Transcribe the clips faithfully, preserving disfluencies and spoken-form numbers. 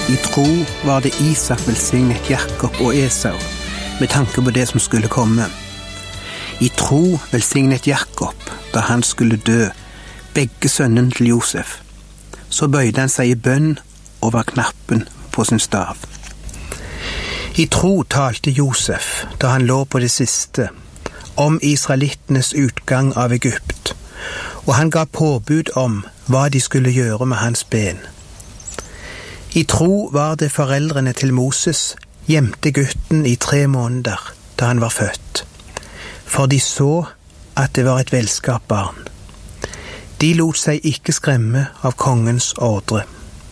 I tro var det Isak velsignet Jakob og Esau, med tanke på det som skulle komme. I tro velsignet Jakob, da han skulle dø, begge sønnen til Josef. Så bøyde han seg i bønn over knappen på sin stav. I tro talte Josef, da han lå på det siste, om israelittenes utgang av Egypt, og han ga påbud om hva de skulle gjøre med hans ben. I tro var det foreldrene til Moses gjemte gutten i tre måneder da han var født, for de så at det var et velskapt barn. De lot seg ikke skremme av kongens ordre.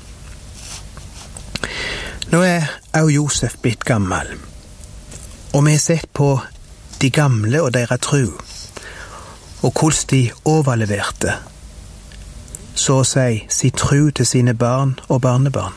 Nå er også Josef blitt gammel, og vi har sett på de gamle og deres tro, og hvordan de overleverte, så å si, sin tro til sine barn og barnebarn.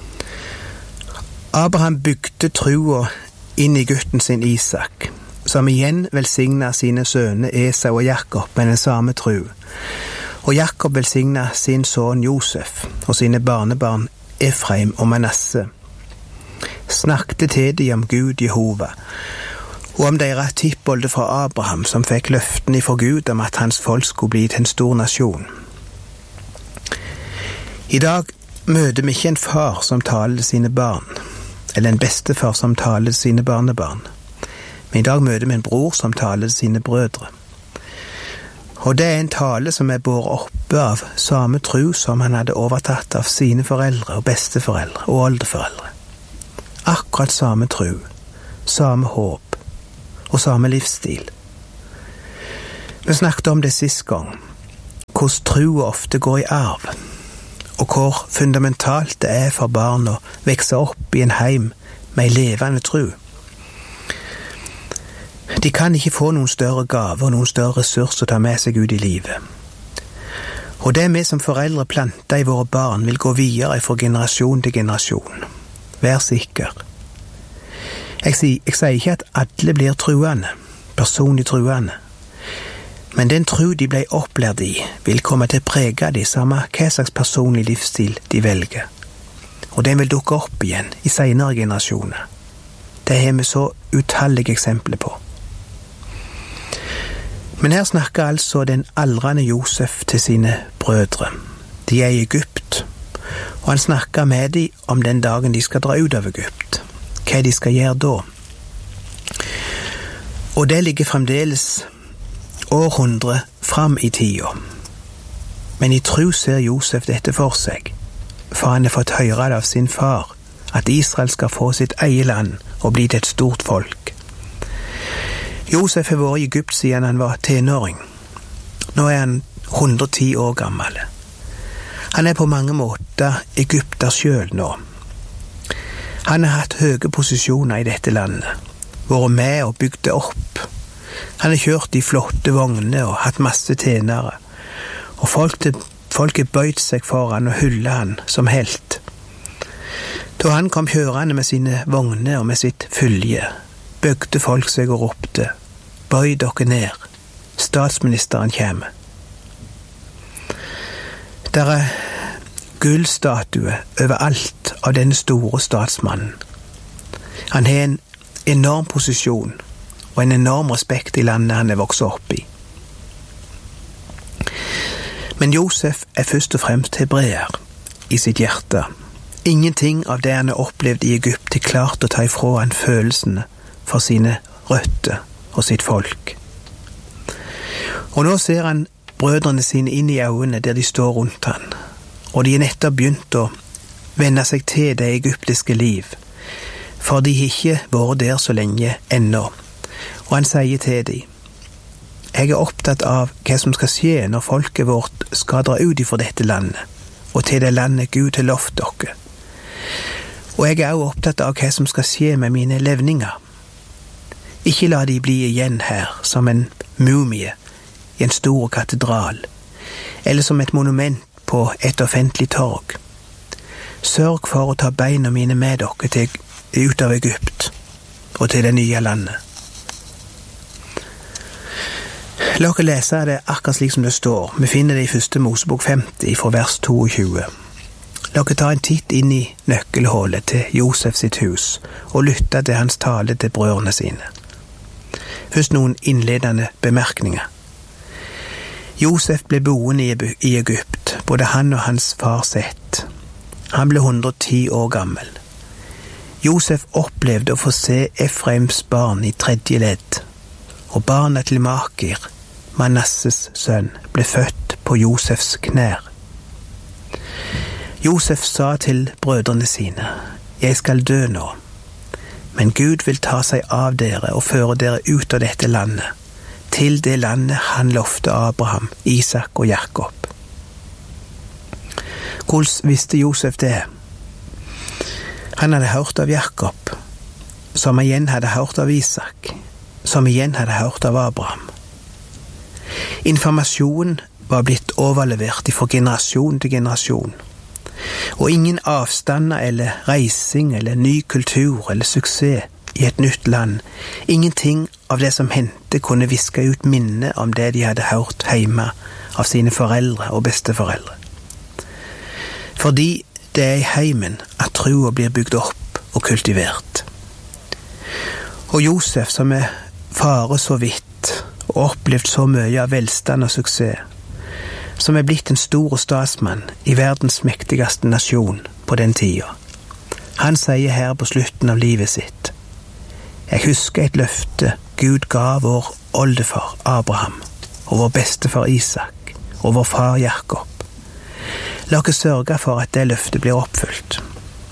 Abraham bygde troa inn i gutten sin Isak, som igjen velsignet sine sønner Esau og Jakob med den samme tro. Og Jakob velsignet sin sønn Josef og sine barnebarn Efraim og Manasse. Snakket til de om Gud Jehova, og om deres tippolde fra Abraham, som fikk løften ifra Gud om at hans folk skulle bli til en stor nasjon. I dag møter vi ikke en far som taler til sine barn, eller en bestefar som taler til sine barnebarn. Men i dag møter vi en bror som taler til sine brødre. Og det er en tale som er båret oppe av samme tro som han hadde overtatt av sine foreldre og besteforeldre og oldeforeldre. Akkurat samme tro, samme håp og samme livsstil. Vi snakket om det sist gang, hvordan tro ofte går i arv, og hvor fundamentalt det er for barn å vokse opp i en heim med en levende tro. De kan ikke få noen større gave og noen større ressurs å ta med seg ut i livet. Og det vi som foreldre planter i våre barn vil gå videre fra generasjon til generasjon. Vær sikker. Jeg sier, jeg sier ikke at alle blir truende, personlig truende, men den tro de ble opplært i vil komme til å prege de samme hva slags personlig livsstil de velger. Og den vil dukke opp igjen i senere generasjoner. Det har vi så utallige eksempler på. Men her snakker altså den aldrende Josef til sine brødre. De er i Egypt, og han snakker med dem om den dagen de skal dra ut av Egypt. Hva de skal gjøre da. Og det ligger fremdeles århundre fram i tida. Men i tro ser Josef dette for seg, for han har fått høre det av sin far, at Israel skal få sitt eget land og bli til et stort folk. Josef har vært i Egypt siden han var tenåring. Nå er han hundre og ti år gammel. Han er på mange måter Egypter selv nå. Han har hatt høye posisjoner i dette landet, vært med og bygd det opp. Han har kjørt i flotte vogne og hatt masse tjenere, og folk, folk har bøyd seg for han og hyllet han som helt. Da han kom kjørende med sine vogne og med sitt fylje, bøgde folk seg og ropte, «Bøy dere ned, statsministeren kommer». Der er gullstatue overalt av denne store statsmannen. Han har en enorm posisjon og en enorm respekt i landet han er vokst opp i. Men Josef er først og fremst hebreer i sitt hjerte. Ingenting av det han har opplevd i Egypt er klart å ta ifra han følelsene for sine røtter og sitt folk. Og nå ser han brødrene sine inn i øynene der de står rundt han, og de er nettopp begynt å vende seg til det egyptiske liv, for de har ikke vært der så lenge ennå. Og han sier til dem, «Jeg er opptatt av hva som skal skje når folket vårt skal dra ut ifra dette landet, og til det landet Gud har lovt dere. Og jeg er også opptatt av hva som skal skje med mine levninger. Ikke la de bli igjen her som en mumie i en stor katedral, eller som et monument på et offentlig torg. Sørg for å ta beina mine med dere til, ut av Egypt og til det nye landet. La dere lese det akkurat slik som det står. Vi finner det i første Mosebok femti fra vers tjueto. La oss ta en titt inn i nøkkelhullet til Josef sitt hus og lytte til hans tale til brødrene sine. Først noen innledende bemerkninger. Josef ble boende i Egypt, både han og hans far Seth. Han ble hundre og ti år gammel. Josef opplevde å få se Efraims barn i tredje ledd, og barna til Makir, Manasses sønn, ble født på Josefs knær. Josef sa til brødrene sine, «Jeg skal dø nå, men Gud vil ta seg av dere og føre dere ut av dette landet, til det landet han lovte Abraham, Isak og Jakob.» Hvordan visste Josef det? Han hadde hørt av Jakob, som igjen hadde hørt av Isak, som igjen hadde hørt av Abraham. Informasjonen var blitt overlevert fra generasjon til generasjon, og ingen avstander eller reising eller ny kultur eller suksess i et nytt land, ingenting av det som hendte kunne viske ut minne om det de hadde hørt hjemme av sine foreldre og besteforeldre. Fordi det er i heimen at troa blir bygd opp og kultivert. Og Josef, som er fare så vidt og opplevd så mye av velstand og suksess, som er blitt en stor statsmann i verdens mektigste nasjon på den tida. Han sier her på slutten av livet sitt, «Jeg husker et løfte Gud ga vår oldefar Abraham, og vår bestefar Isak, og vår far Jakob. La oss sørge for at det løftet blir oppfylt.»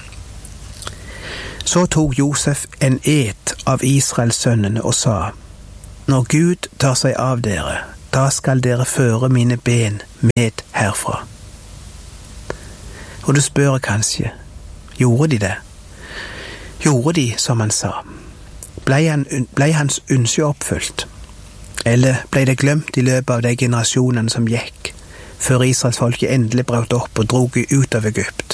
Så tok Josef en ed av Israels sønnene og sa, «Når Gud tar seg av dere, da skal dere føre mine ben med herfra.» Og du spør kanskje, gjorde de det? Gjorde de som han sa? Ble, han, ble hans ønske oppfylt? Eller ble det glemt i løpet av de generasjonene som gikk, før Israels folket endelig brøt opp og drog ut av Egypt?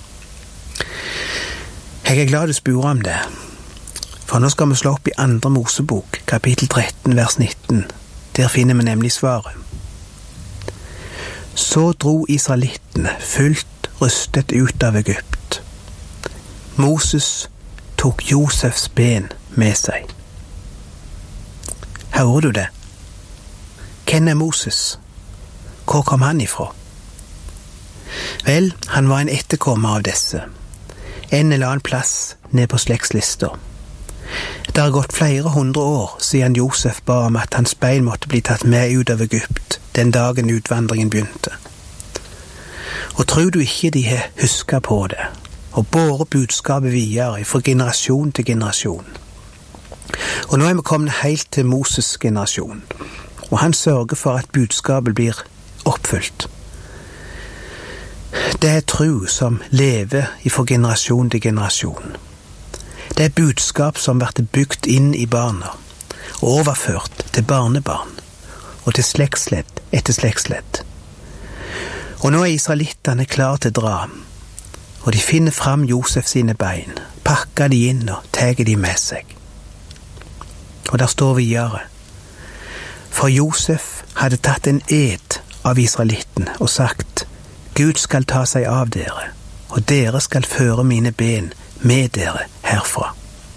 Jeg er glad du spør om det, for nå skal vi slå opp i andre Mosebok, kapittel tretten, vers nitten. Der finner vi nemlig svaret. Så dro israelittene fullt rystet ut av Egypt. Moses tok Josefs ben med seg. Hører du det? Hvem er Moses? Hvor kom han ifra? Vel, han var en etterkommer av disse. En eller annen plass ned på slektslister. Det har gått flere hundre år siden Josef ba om at hans bein måtte bli tatt med ut av Egypt den dagen utvandringen begynte. Og tror du ikke de har husket på det, og båret budskapet videre fra generasjon til generasjon? Og nå er vi kommet helt til Moses' generasjon, og han sørger for at budskapet blir oppfylt. Det er tro som lever fra generasjon til generasjon. Det er budskap som blir bygd inn i barna, og overført til barnebarn, og til slektsledd etter slektsledd. Og nå er israelittene klar til å dra, og de finner fram Josef sine bein, pakker de inn og teger de med seg. Og der står videre, for Josef hadde tatt en ed av israelittene og sagt, Gud skal ta seg av dere, og dere skal føre mine ben med dere herfra.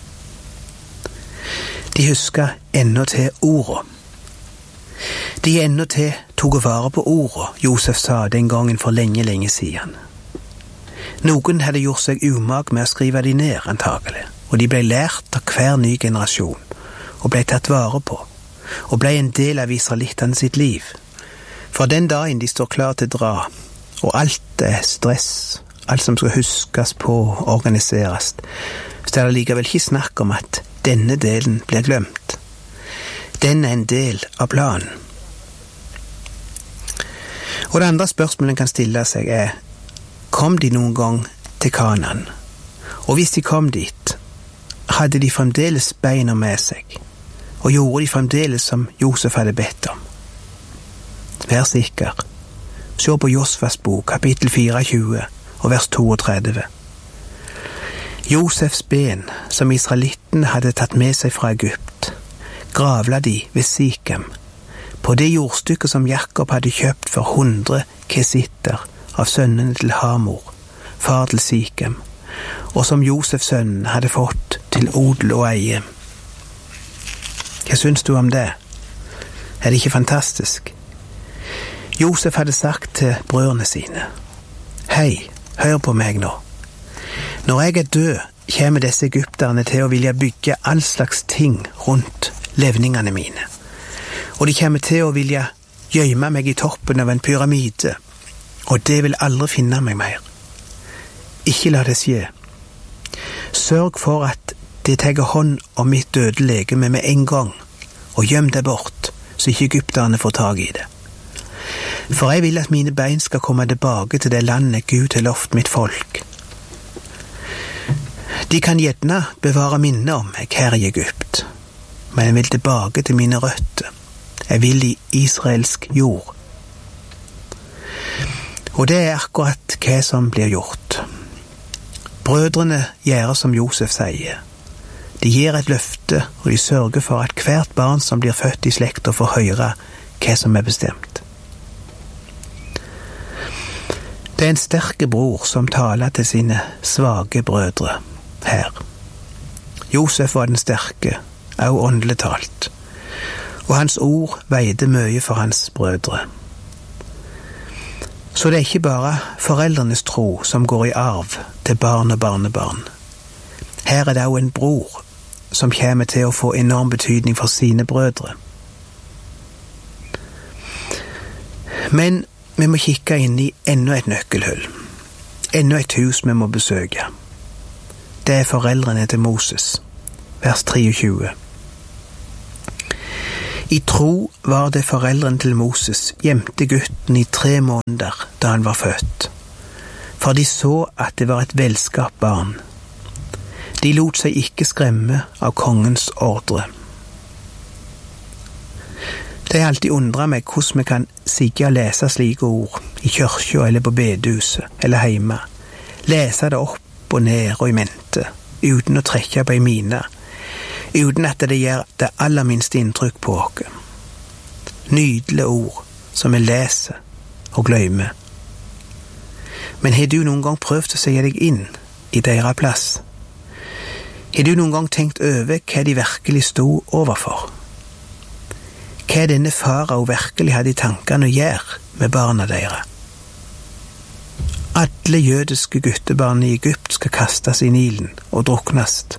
De husker ennå til ordet. De ennå til tog å vare på ordet Josef sa den gangen for lenge, lenge siden. Noen hadde gjort seg umak med å skrive de ned, antagelig, og de ble lært av hver ny generasjon, og ble tatt vare på, og ble en del av israelittene sitt liv. For den dagen de står klar til å dra, og alt er stress, alt som skal huskes på og organiseres, så er det likevel ikke snakk om at denne delen blir glemt. Den er en del av planen. Og det andre spørsmålet en kan stille seg er, kom de noen gang til Kanaan? Og hvis de kom dit, hadde de fremdeles beina med seg, og gjorde de fremdeles som Josef hadde bedt om? Vær sikker. Se på Josvas bok, kapittel fireogtjue, og vers trettito. Josefs ben, som israelittene hadde tatt med seg fra Egypt, gravla de ved Sikem, på det jordstykket som Jakob hadde kjøpt for hundre kesitter av sønnene til Hamor, far til Sikem, og som Josefs sønn hadde fått til odel og eie. Hva syns du om det? Er det ikke fantastisk? Josef hadde sagt til brødrene sine, «Hei, hør på meg nå. Når jeg er død, kommer disse egypterne til å vilja bygge all slags ting rundt levningene mine, og de kommer til å vilja gjemme meg i toppen av en pyramide, og det vil aldri finne meg mer. Ikke la det skje. Sørg for at de tar hånd om mitt døde legeme med en gang, og gjem det bort, så ikke egypterne får tag i det. For jeg vil at mine bein skal komme tilbake til det landet Gud har lovt mitt folk. De kan gjerne bevare minne om meg her i Egypt, men jeg vil tilbake til mine røtter. Jeg vil i israelsk jord. Og det er akkurat hva som blir gjort. Brødrene gjør som Josef sier. De gir et løfte, og de sørger for at hvert barn som blir født i slekta får høre hva som er bestemt. Det er en sterke bror som taler til sine svage brødre her. Josef var den sterke, også åndelig talt, og hans ord veide mye for hans brødre. Så det er ikke bare foreldrenes tro som går i arv til barn og barnebarn. Her er det også en bror som kommer til å få enorm betydning for sine brødre. Men vi må kikke inn i enda et nøkkelhull. Enda et hus vi må besøke. Det er foreldrene til Moses, vers treogtjue. I tro var det foreldrene til Moses gjemte gutten i tre måneder da han var født, for de så at det var et velskapt barn. De lot seg ikke skremme av kongens ordre. Det har alltid undret meg hvordan vi kan sigge og lese slike ord i kirka eller på bedehuset eller hjemme. Lese det opp og ned og i mente, uten å trekke på ei mine, uten at det gjør det aller minste inntrykk på oss. Nydelige ord som vi leser og glemmer. Men har du noen gang prøvd å se deg inn i deres plass? Har du noen gang tenkt over hva de virkelig stod overfor? Hva denne farao virkelig hadde i tankene å gjøre med barna deres? Alle jødiske guttebarn i Egypt skal kastes i Nilen og druknes.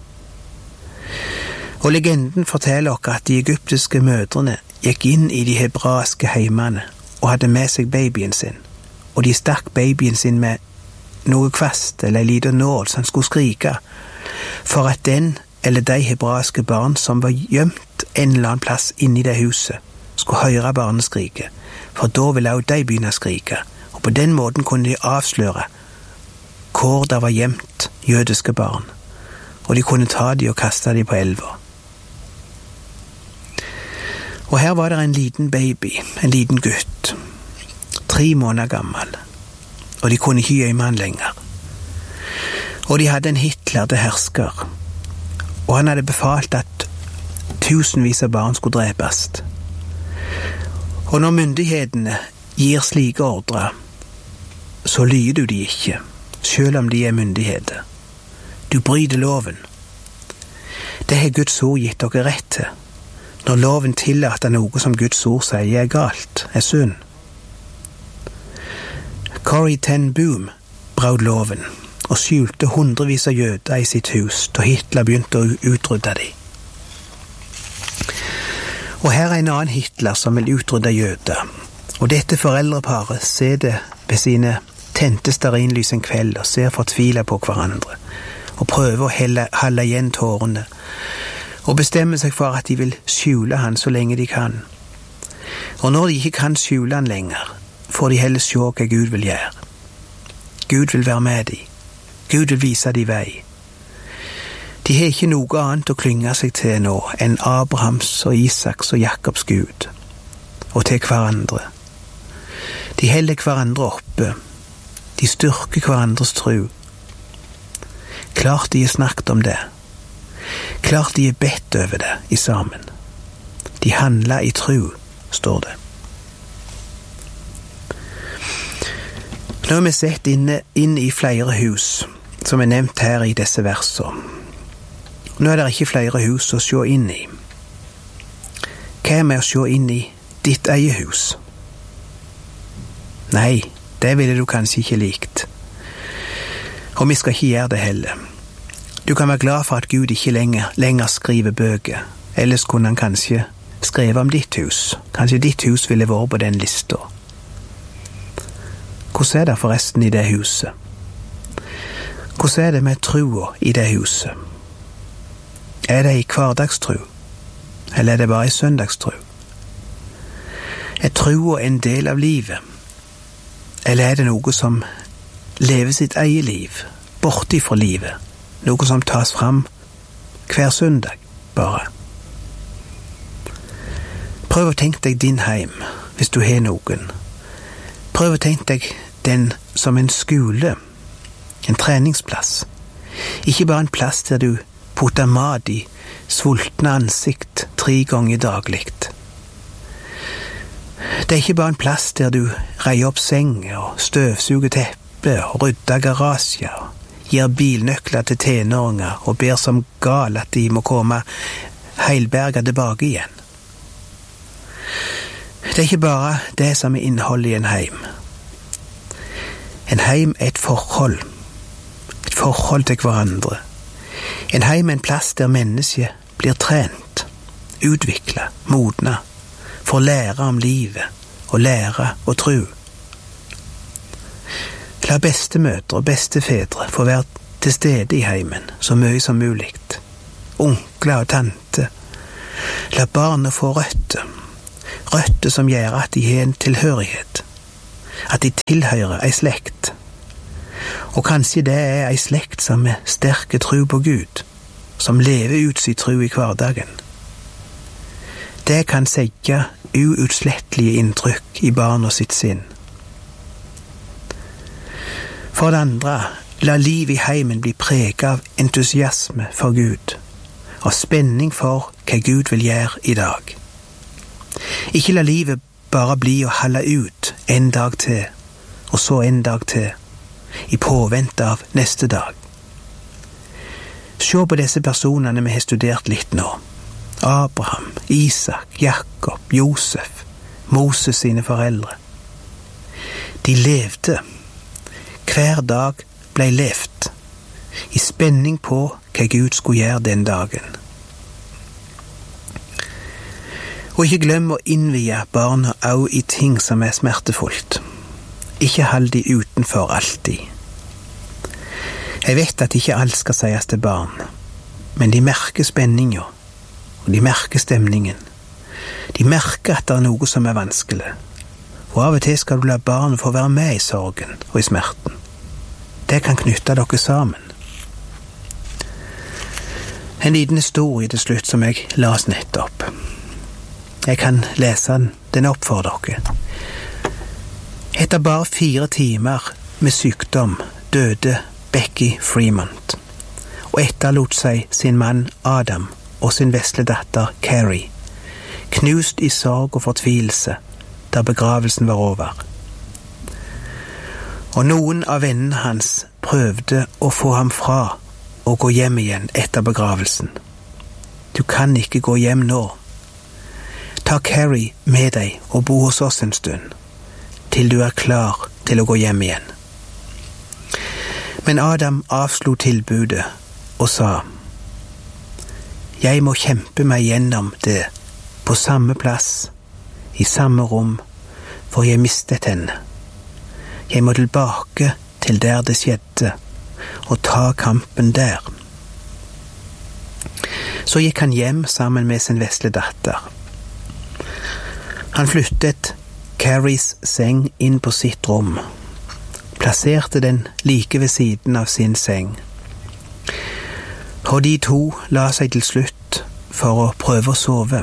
Og legenden forteller oss at de egyptiske mødrene gikk inn i de hebraiske heimene og hadde med seg babyen sin, og de stakk babyen sin med noe kvast eller en liten nål som skulle skrike, for at den eller de hebraiske barn som var gjemt en eller annen plass inne i det huset, skulle høre barneskrike, for da ville også de begynne å skrike, og på den måten kunne de avsløre hvor det var gjemt jødiske barn, og de kunne ta de og kaste de på elva. Og her var det en liten baby, en liten gutt, tre måneder gammel, og de kunne ikke gjemme han lenger. Og de hadde en Hitler til hersker, og han hadde befalt at tusenvis av barn skulle drepes. Og når myndighetene gir slike ordre, så lyder du de ikke, selv om de er myndigheter. Du bryter loven. Det har Guds ord gitt dere rett til. Når loven tillater noe som Guds ord sier er galt, er synd. Corrie ten Boom brøt loven og skjulte hundrevis av jøder i sitt hus da Hitler begynte å utrydde dem. Og her er en annen Hitler som vil utrydde jøder, og dette foreldreparet ser det ved sine tente stearinlys en kveld og ser fortvilet på hverandre og prøver å helle, holde igjen tårene og bestemmer seg for at de vil skjule han så lenge de kan. Og når de ikke kan skjule han lenger, får de heller se hva Gud vil gjøre. Gud vil være med dem. Gud vil vise dem vei. De har ikke noe annet å klynge seg til nå enn Abrahams og Isaks og Jakobs Gud, og til hverandre. De holder hverandre oppe. De styrker hverandres tro. Klart de har snakket om det. Klart de er bedt over det i sammen. De handler i tro, står det. Nå har vi sett inne, inn i flere hus, som er nevnt her i disse versene. Nå er det ikke flere hus å se inn i. Hva med å se inn i ditt eget hus? Nei, det ville du kanskje ikke likt. Og vi skal ikke gjøre det heller. Du kan være glad for at Gud ikke lenger, lenger skriver bøker. Ellers kunne han kanskje skrive om ditt hus. Kanskje ditt hus ville vært på den lista. Hvordan er det forresten i det huset? Hvordan er det med troa i det huset? Er det i hverdagstro? Eller er det bare i søndagstro? Er troa en del av livet? Eller er det noe som lever sitt eget liv, borte fra livet? Noe som tas fram hver søndag, bare? Prøv å tenke deg din heim, hvis du har noen. Prøv å tenke deg den som en skole, en treningsplass. Ikke bare en plass der du putter mat i sultne ansikt tre ganger dagligt. Det er ikke bare en plass der du reier opp senger og støvsuger teppe og rydder garasjer og gir bilnøkler til tenåringer og ber som gal at de må komme heilberga tilbake igjen. Det er ikke bare det som er innholdet i en heim. En heim er et forhold. Et forhold til hverandre. En heim er en plass der mennesket blir trent, utviklet, modnet, får lære om livet og lære å tro. La bestemødre og bestefedre få være til stede i heimen så mye som mulig. Onkler og tante. La barna få røtter. Røtter som gjør at de har en tilhørighet. At de tilhører ei slekt. Og kanskje det er ei slekt som er sterke tro på Gud, som lever ut sin tro i hverdagen. Det kan sette uutslettelige inntrykk i barna sitt sinn. For det andre, la livet i heimen bli preget av entusiasme for Gud, og spenning for hva Gud vil gjøre i dag. Ikke la livet bare bli å holde ut en dag til, og så en dag til, i påvente av neste dag. Se på disse personene vi har studert litt nå. Abraham, Isak, Jakob, Josef, Moses sine foreldre. De levde. Hver dag ble levd, i spenning på hva Gud skulle gjøre den dagen. Og ikke glem å innvie barna også i ting som er smertefullt. Ikke hold de utenfor alltid. Jeg vet at ikke alt skal sies til barn, men de merker spenningen, og de merker stemningen. De merker at det er noe som er vanskelig, og av og til skal du la barnet få være med i sorgen og i smerten. Det kan knytte dere sammen. En liten historie til slutt som jeg las nettopp. Jeg kan lese den, den opp for dere. Etter bare fire timer med sykdom døde Becky Fremont, og etterlot seg sin mann Adam og sin vesle datter Carrie, knust i sorg og fortvilelse da begravelsen var over. Og noen av vennene hans prøvde å få ham fra å gå hjem igjen etter begravelsen. Du kan ikke gå hjem nå. Ta Carrie med deg og bo hos oss en stund, til du er klar til å gå hjem igjen. Men Adam avslo tilbudet og sa, jeg må kjempe meg gjennom det på samme plass, i samme rom, for jeg mistet henne. Jeg må tilbake til der det skjedde, og ta kampen der. Så gikk han hjem sammen med sin vesle datter. Han flyttet Carries seng inn på sitt rom, plasserte den like ved siden av sin seng. Og de to la seg til slutt for å prøve å sove.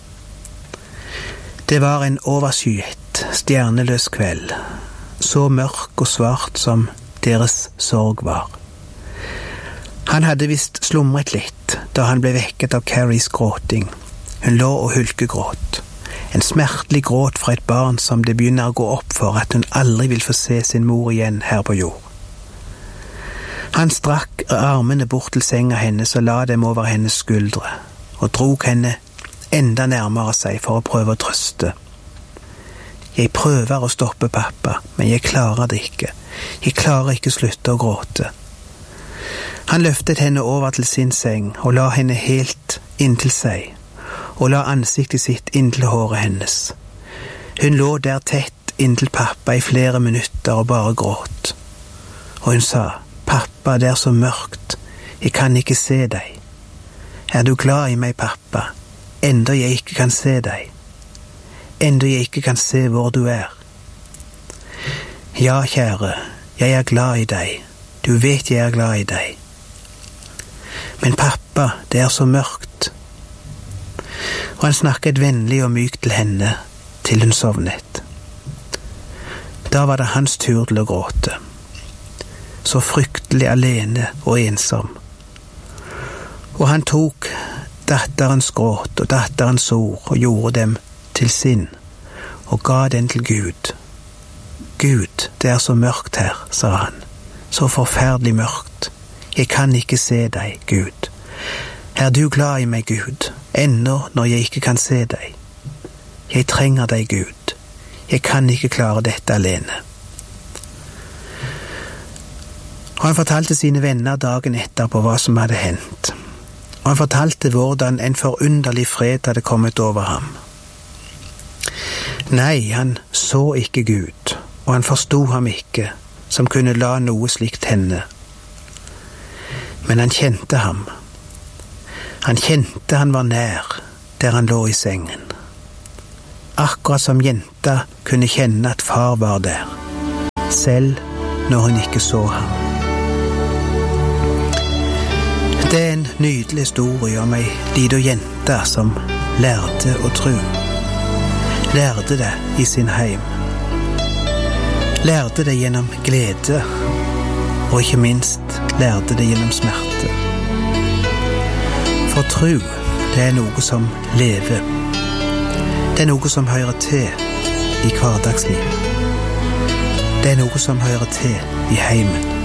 Det var en overskyet, stjerneløs kveld, så mørk og svart som deres sorg var. Han hadde visst slumret litt da han ble vekket av Carries gråting. Hun lå og hulkegråt. En smertelig gråt fra et barn som det begynner å gå opp for at hun aldri vil få se sin mor igjen her på jord. Han strakk armene bort til senga hennes og la dem over hennes skuldre, og drog henne enda nærmere seg for å prøve å trøste. Jeg prøver å stoppe pappa, men jeg klarer det ikke. Jeg klarer ikke slutte å gråte. Han løftet henne over til sin seng og la henne helt inntil seg, og la ansiktet sitt inntil håret hennes. Hun lå der tett inntil pappa i flere minutter og bare gråt. Og hun sa, «Pappa, det er så mørkt. Jeg kan ikke se deg. Er du glad i meg, pappa, enda jeg ikke kan se deg? Enda jeg ikke kan se hvor du er?» «Ja, kjære, jeg er glad i deg. Du vet jeg er glad i deg. Men pappa, det er så mørkt.» Og han snakket vennlig og mykt til henne, til hun sovnet. Da var det hans tur til å gråte. Så fryktelig alene og ensom. Og han tok datterens gråt og datterens ord og gjorde dem til sin, og ga den til Gud. «Gud, det er så mørkt her», sa han. «Så forferdelig mørkt. Jeg kan ikke se deg, Gud. Er du glad i meg, Gud, ennå når jeg ikke kan se deg? Jeg trenger deg, Gud. Jeg kan ikke klare dette alene.» Og han fortalte sine venner dagen etter på hva som hadde hendt. Og han fortalte hvordan en forunderlig fred hadde kommet over ham. Nei, han så ikke Gud, og han forstod ham ikke, som kunne la noe slikt hende. Men han kjente ham. Han kjente han var nær, der han lå i sengen. Akkurat som jenta kunne kjenne at far var der, selv når hun ikke så ham. Det er en nydelig historie om ei liten jente som lærte å tro. Lærte det i sin heim. Lærte det gjennom glede, og ikke minst lærte det gjennom smerte. For tro, det er noe som lever. Det er noe som hører til i hverdagslivet. Det er noe som hører til i heimen.